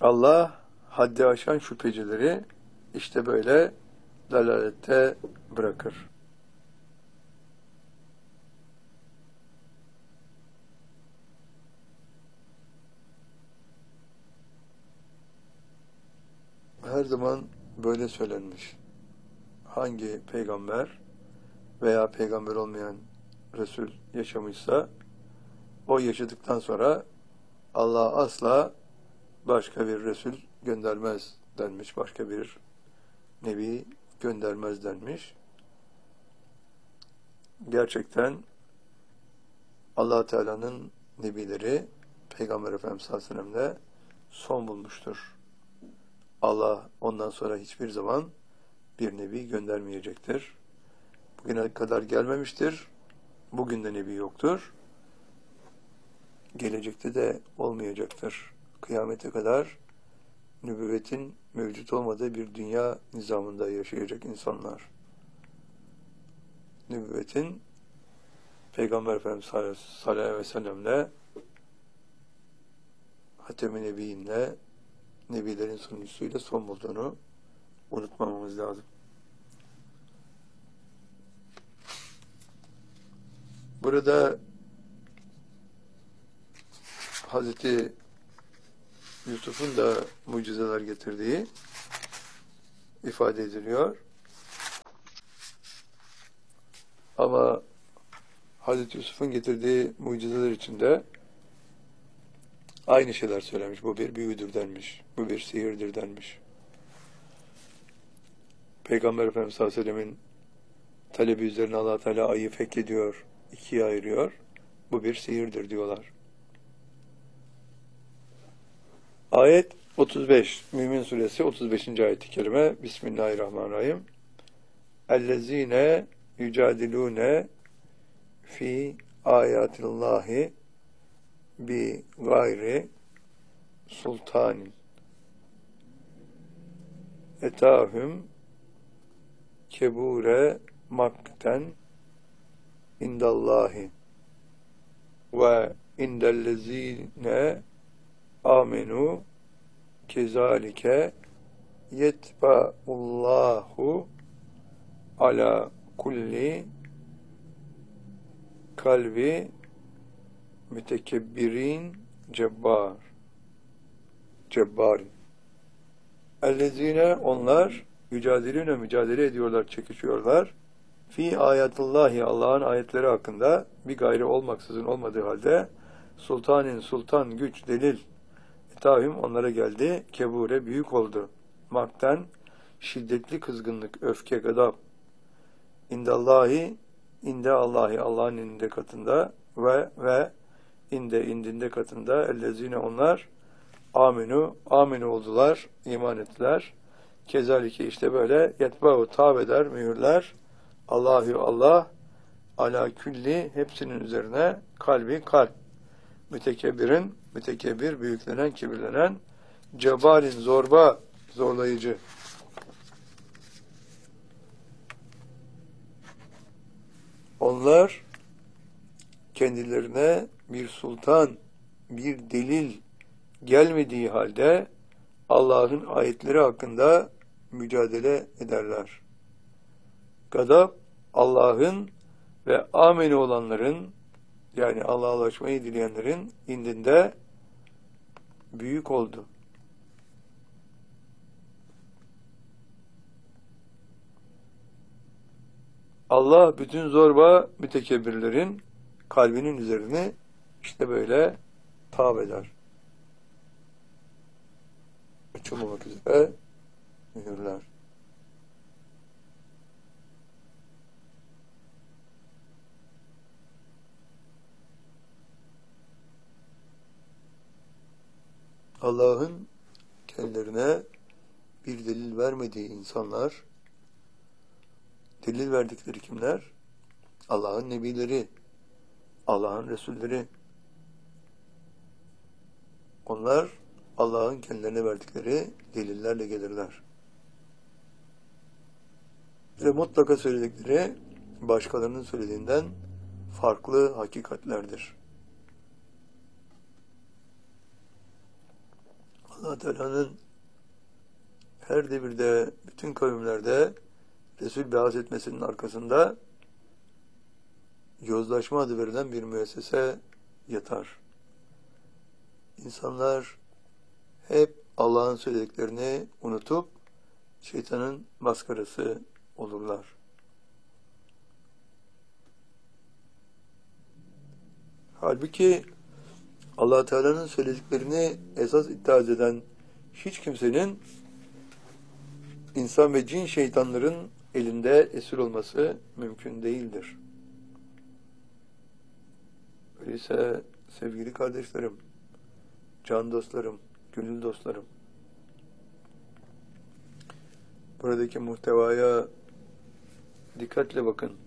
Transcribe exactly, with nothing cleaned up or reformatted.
Allah haddi aşan şüphecileri işte böyle dalalette bırakır. Her zaman böyle söylenmiş. Hangi peygamber veya peygamber olmayan Resul yaşamışsa o yaşadıktan sonra Allah asla başka bir Resul göndermez denmiş. Başka bir Nebi göndermez denmiş. Gerçekten Allah Teala'nın Nebileri Peygamber Efendimiz sallallahu aleyhi ve sellem'le son bulmuştur. Allah ondan sonra hiçbir zaman bir Nebi göndermeyecektir. Bugüne kadar gelmemiştir. Bugün de Nebi yoktur. Gelecekte de olmayacaktır. Kıyamete kadar nübüvvetin mevcut olmadığı bir dünya nizamında yaşayacak insanlar. Nübüvvetin Peygamber Efendimiz sallallahu aleyhi ve sellem'le Hatem-i Nebiyyin'le Nebilerin sunucusuyla son bulduğunu unutmamamız lazım. Burada Hazreti Yusuf'un da mucizeler getirdiği ifade ediliyor. Ama Hazreti Yusuf'un getirdiği mucizeler içinde aynı şeyler söylemiş. Bu bir büyüdür denmiş. Bu bir sihirdir denmiş. Peygamber Efendimiz sallallahu aleyhi ve sellem'in talebi üzerine Allah Teala ayı fethediyor, ikiye ayırıyor. Bu bir sihirdir diyorlar. Ayet otuz beş. Mümin Suresi otuz beşinci ayet-i kerime. Bismillahirrahmanirrahim. Ellezine yücadilune fi ayatillahi bi gayri sultanin etahum kebure makten indallahi ve indellezine amenu kezalike yetba'ullahu ala kulli kalbi mütekebbirin cebbar cebbarin ellezine onlar yücadeline mücadele ediyorlar, çekişiyorlar. Fi ayatullahi Allah'ın ayetleri hakkında bir gayri olmaksızın olmadığı halde sultanin sultan güç delil etahüm onlara geldi kebure büyük oldu. Makten şiddetli kızgınlık, öfke, gadab. İndallahi inde Allahi Allah'ın indinde katında ve ve inde indinde katında ellezine onlar aminu aminu oldular, iman ettiler. Kezalike işte böyle yetba'u tav eder, mühürler. Allahu Allah ala külli hepsinin üzerine kalbi kalp. Mütekebbirin mütekebbir, büyüklenen, kibirlenen, cebbarin zorba, zorlayıcı. Onlar kendilerine bir sultan, bir delil gelmediği halde Allah'ın ayetleri hakkında mücadele ederler. Gadab, Allah'ın ve ameni olanların, yani Allah'a ulaşmayı dileyenlerin indinde büyük oldu. Allah bütün zorba mütekebbirlerin kalbinin üzerine işte böyle tav eder. Açılmamak üzere mühürler. Allah'ın kendilerine bir delil vermediği insanlar, delil verdikleri kimler? Allah'ın nebileri, Allah'ın resulleri. Onlar Allah'ın kendilerine verdikleri delillerle gelirler. Ve mutlaka söyledikleri başkalarının söylediğinden farklı hakikatlerdir. Allah Allah Teala'nın her devirde, bütün kavimlerde Resul be'as etmesinin arkasında yozlaşma adı verilen bir müessese yatar. İnsanlar hep Allah'ın söylediklerini unutup şeytanın maskarası olurlar. Halbuki Allah Teala'nın söylediklerini esas iddia eden hiç kimsenin insan ve cin şeytanların elinde esir olması mümkün değildir. Öyleyse sevgili kardeşlerim, can dostlarım, gönül dostlarım, buradaki muhtevaya dikkatle bakın.